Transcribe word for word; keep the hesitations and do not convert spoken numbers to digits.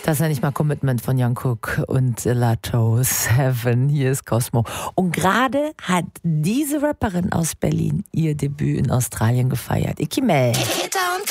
Das ist ja nicht mal Commitment von Jungkook und Lato Seven. Hier ist Cosmo. Und gerade hat diese Rapperin aus Berlin ihr Debüt in Australien gefeiert. Ikimel.